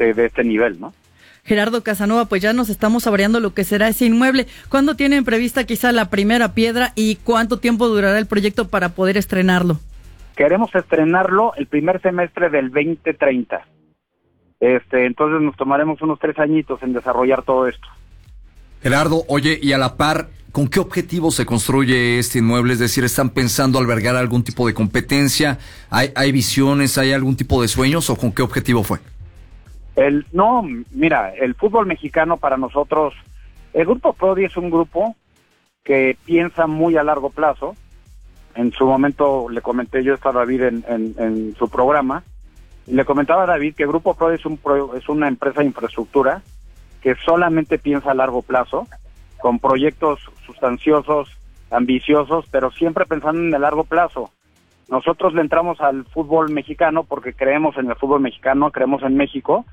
de este nivel, ¿no? Gerardo Casanova, pues ya nos estamos saboreando lo que será ese inmueble. ¿Cuándo tienen prevista quizá la primera piedra y cuánto tiempo durará el proyecto para poder estrenarlo? Queremos estrenarlo el primer semestre del 2030. Entonces nos tomaremos unos 3 añitos en desarrollar todo esto. Gerardo, oye, y a la par, ¿con qué objetivo se construye este inmueble? Es decir, ¿están pensando albergar algún tipo de competencia? ¿Hay visiones, hay algún tipo de sueños o con qué objetivo fue? No, mira, el fútbol mexicano para nosotros, el Grupo Prodi es un grupo que piensa muy a largo plazo. En su momento le comenté yo esto a David en su programa, y le comentaba a David que Grupo Prodi es una empresa de infraestructura que solamente piensa a largo plazo, con proyectos sustanciosos, ambiciosos, pero siempre pensando en el largo plazo. Nosotros le entramos al fútbol mexicano porque creemos en el fútbol mexicano, creemos en México,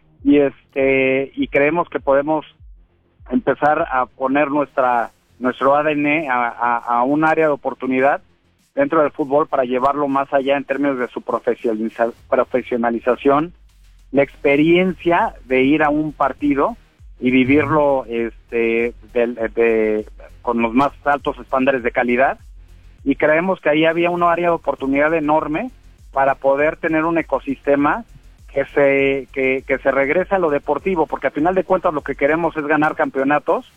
y creemos que podemos empezar a poner nuestro ADN a un área de oportunidad dentro del fútbol para llevarlo más allá en términos de su profesionalización, la experiencia de ir a un partido y vivirlo con los más altos estándares de calidad, y creemos que ahí había una área de oportunidad enorme para poder tener un ecosistema que se regrese a lo deportivo, porque al final de cuentas lo que queremos es ganar campeonatos.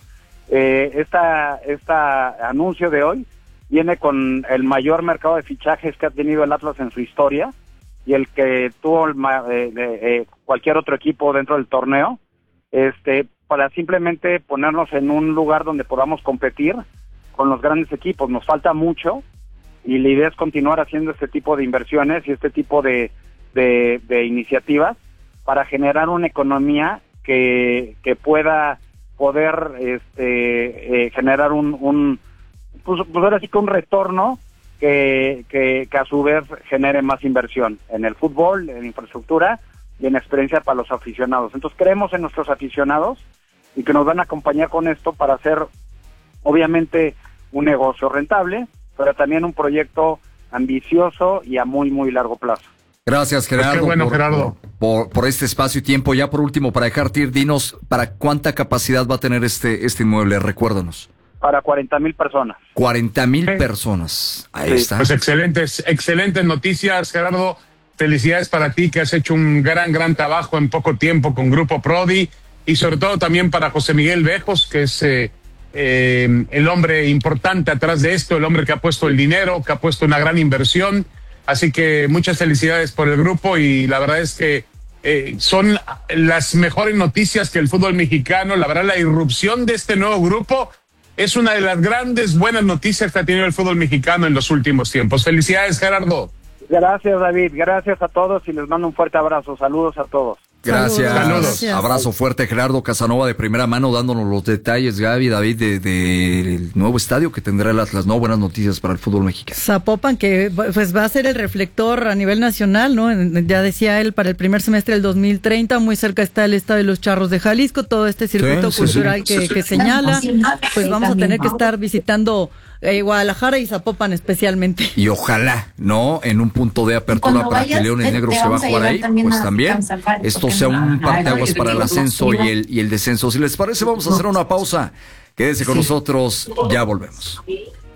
Esta anuncio de hoy viene con el mayor mercado de fichajes que ha tenido el Atlas en su historia, y el que tuvo cualquier otro equipo dentro del torneo, para simplemente ponernos en un lugar donde podamos competir con los grandes equipos. Nos falta mucho, y la idea es continuar haciendo este tipo de inversiones y este tipo de iniciativas para generar una economía que pueda poder generar pues ahora sí que un retorno que a su vez genere más inversión en el fútbol, en infraestructura y en experiencia para los aficionados. Entonces creemos en nuestros aficionados y que nos van a acompañar con esto para hacer obviamente un negocio rentable, pero también un proyecto ambicioso y a muy, muy largo plazo. Gracias, Gerardo. Pues qué bueno, Gerardo. Por este espacio y tiempo. Ya por último, para dejarte ir, dinos, ¿para cuánta capacidad va a tener este inmueble? Recuérdanos. Para 40,000 personas. 40,000 personas. Ahí está. Pues excelentes noticias, Gerardo. Felicidades para ti, que has hecho un gran trabajo en poco tiempo con Grupo Prodi, y sobre todo también para José Miguel Bejos, que es el hombre importante atrás de esto, el hombre que ha puesto el dinero, que ha puesto una gran inversión. Así que muchas felicidades por el grupo, y la verdad es que son las mejores noticias que el fútbol mexicano. La verdad, la irrupción de este nuevo grupo es una de las grandes buenas noticias que ha tenido el fútbol mexicano en los últimos tiempos. Felicidades, Gerardo. Gracias, David. Gracias a todos y les mando un fuerte abrazo. Saludos a todos. Gracias. Saludos. Abrazo fuerte, Gerardo Casanova, de primera mano, dándonos los detalles, Gaby, David, del nuevo estadio que tendrá las no buenas noticias para el fútbol mexicano. Zapopan, que pues va a ser el reflector a nivel nacional, ¿no? Ya decía él, para el primer semestre del 2030, muy cerca está el Estadio de los Charros de Jalisco, todo este circuito cultural que señala, pues vamos a tener que estar visitando Guadalajara y Zapopan especialmente. Y ojalá, ¿no? En un punto de apertura para que Leones Negros se va a jugar ahí, pues también esto sea un parteaguas para el ascenso y el descenso. Si les parece, vamos a hacer una pausa. Quédense con nosotros, ya volvemos.